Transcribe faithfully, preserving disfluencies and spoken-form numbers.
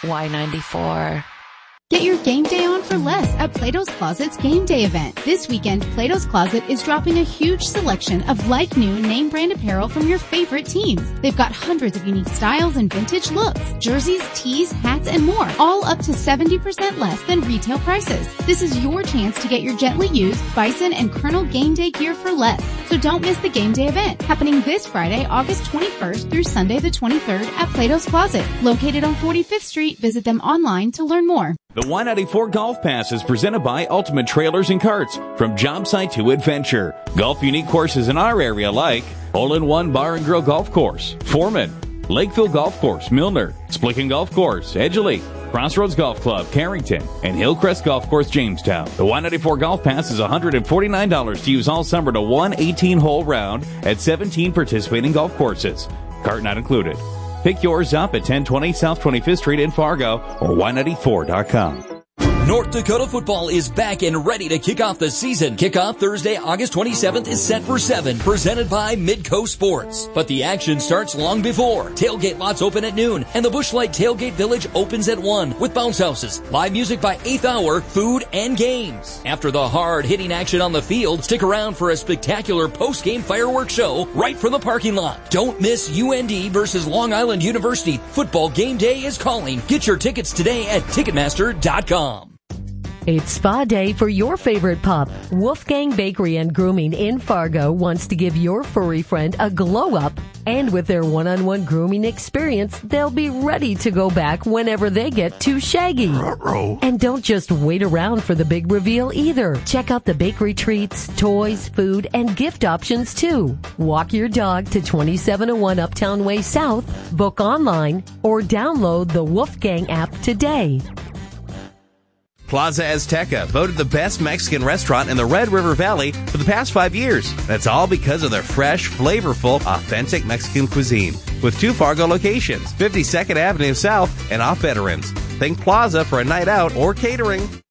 Y ninety-four. Get your game day on for less at Plato's Closet's Game Day event. This weekend, Plato's Closet is dropping a huge selection of like-new name-brand apparel from your favorite teams. They've got hundreds of unique styles and vintage looks, jerseys, tees, hats, and more, all up to seventy percent less than retail prices. This is your chance to get your gently used Bison and Colonel Game Day gear for less. So don't miss the Game Day event, happening this Friday, August twenty-first through Sunday the twenty-third at Plato's Closet, located on forty-fifth Street. Visit them online to learn more. The Y ninety-four Golf Pass is presented by Ultimate Trailers and Carts. From job site to adventure. Golf unique courses in our area like Hole-in-One Bar and Grill Golf Course, Foreman, Lakeville Golf Course, Milner, Splicken Golf Course, Edgeley, Crossroads Golf Club, Carrington, and Hillcrest Golf Course, Jamestown. The Y ninety-four Golf Pass is one hundred forty-nine dollars to use all summer to one eighteen-hole round at seventeen participating golf courses. Cart not included. Pick yours up at ten twenty South twenty-fifth Street in Fargo or Y ninety-four dot com. North Dakota football is back and ready to kick off the season. Kickoff Thursday, August twenty-seventh is set for seven, presented by Midco Sports. But the action starts long before. Tailgate lots open at noon, and the Busch Light Tailgate Village opens at one with bounce houses, live music by eighth hour, food, and games. After the hard-hitting action on the field, stick around for a spectacular post-game fireworks show right from the parking lot. Don't miss U N D versus Long Island University. Football game day is calling. Get your tickets today at Ticketmaster dot com. It's spa day for your favorite pup. Wolfgang Bakery and Grooming in Fargo wants to give your furry friend a glow up. And with their one-on-one grooming experience, they'll be ready to go back whenever they get too shaggy. Ruh-roh. And don't just wait around for the big reveal either. Check out the bakery treats, toys, food, and gift options too. Walk your dog to twenty-seven oh one Uptown Way South, book online, or download the Wolfgang app today. Plaza Azteca, voted the best Mexican restaurant in the Red River Valley for the past five years. That's all because of their fresh, flavorful, authentic Mexican cuisine. With two Fargo locations, fifty-second Avenue South and off Veterans. Think Plaza for a night out or catering.